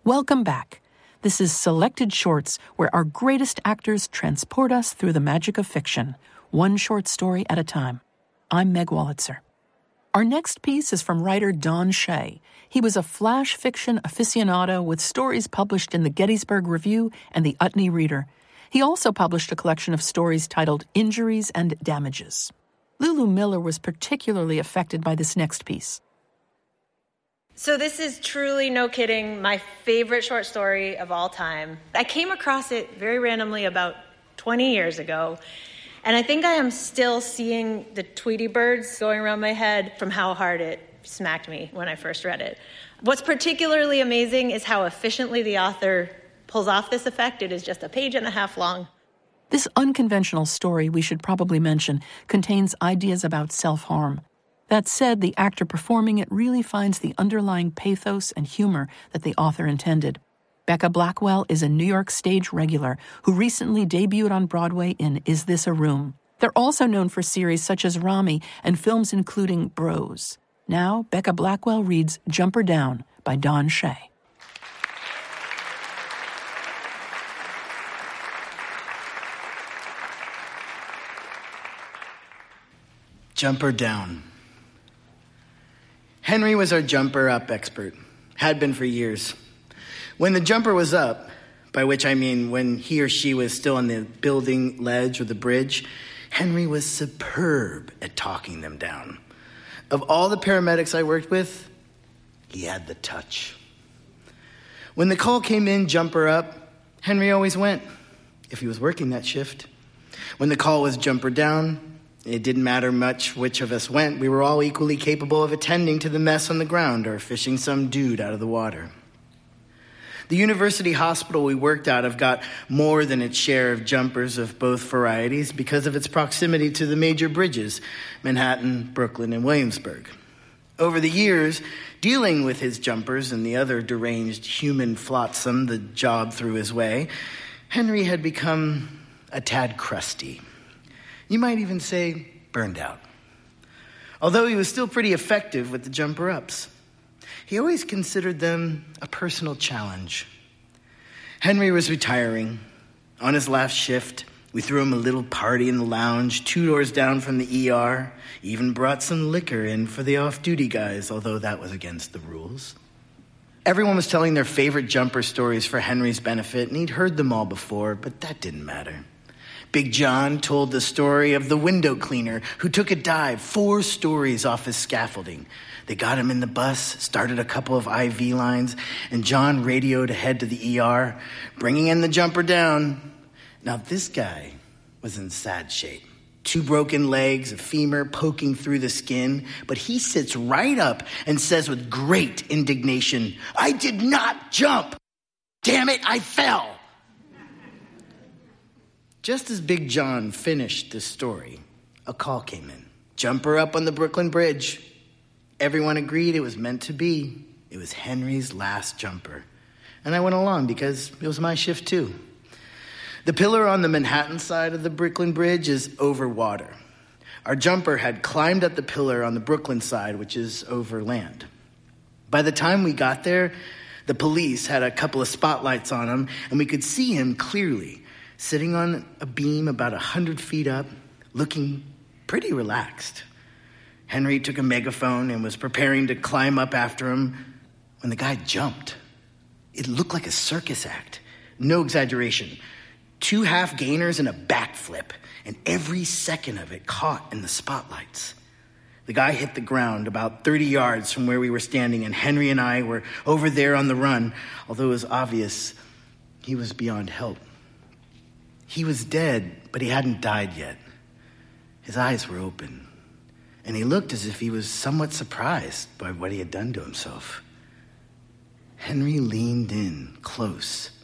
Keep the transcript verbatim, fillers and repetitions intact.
Welcome back. This is Selected Shorts, where our greatest actors transport us through the magic of fiction, one short story at a time. I'm Meg Wolitzer. Our next piece is from writer Don Shea. He was a flash fiction aficionado with stories published in the Gettysburg Review and the Utne Reader. He also published a collection of stories titled Injuries and Damages. Lulu Miller was particularly affected by this next piece. So this is truly, no kidding, my favorite short story of all time. I came across it very randomly about twenty years ago, and I think I am still seeing the Tweety birds going around my head from how hard it smacked me when I first read it. What's particularly amazing is how efficiently the author pulls off this effect. It is just a page and a half long. This unconventional story, we should probably mention, contains ideas about self-harm. That said, the actor performing it really finds the underlying pathos and humor that the author intended. Becca Blackwell is a New York stage regular who recently debuted on Broadway in Is This a Room? They're also known for series such as Rami and films including Bros. Now, Becca Blackwell reads Jumper Down by Don Shea. Jumper Down. Henry was our jumper up expert, had been for years. When the jumper was up, by which I mean when he or she was still on the building ledge or the bridge, Henry was superb at talking them down. Of all the paramedics I worked with, he had the touch. When the call came in, jumper up, Henry always went, if he was working that shift. When the call was jumper down, it didn't matter much which of us went. We were all equally capable of attending to the mess on the ground or fishing some dude out of the water. The university hospital we worked out of got more than its share of jumpers of both varieties because of its proximity to the major bridges, Manhattan, Brooklyn, and Williamsburg. Over the years, dealing with his jumpers and the other deranged human flotsam the job threw his way, Henry had become a tad crusty. You might even say burned out. Although he was still pretty effective with the jumper-ups, he always considered them a personal challenge. Henry was retiring. On his last shift, we threw him a little party in the lounge, two doors down from the E R, even brought some liquor in for the off-duty guys, although that was against the rules. Everyone was telling their favorite jumper stories for Henry's benefit, and he'd heard them all before, but that didn't matter. Big John told the story of the window cleaner who took a dive four stories off his scaffolding. They got him in the bus, started a couple of I V lines, and John radioed ahead to the E R, bringing in the jumper down. Now, this guy was in sad shape. Two broken legs, a femur poking through the skin, but he sits right up and says with great indignation, "I did not jump! Damn it, I fell!" Just as Big John finished this story, a call came in. Jumper up on the Brooklyn Bridge. Everyone agreed it was meant to be. It was Henry's last jumper. And I went along because it was my shift too. The pillar on the Manhattan side of the Brooklyn Bridge is over water. Our jumper had climbed up the pillar on the Brooklyn side, which is over land. By the time we got there, the police had a couple of spotlights on him, and we could see him clearly, sitting on a beam about a hundred feet up, looking pretty relaxed. Henry took a megaphone and was preparing to climb up after him when the guy jumped. It looked like a circus act. No exaggeration. Two half gainers and a backflip, and every second of it caught in the spotlights. The guy hit the ground about thirty yards from where we were standing, and Henry and I were over there on the run, although it was obvious he was beyond help. He was dead, but he hadn't died yet. His eyes were open, and he looked as if he was somewhat surprised by what he had done to himself. Henry leaned in close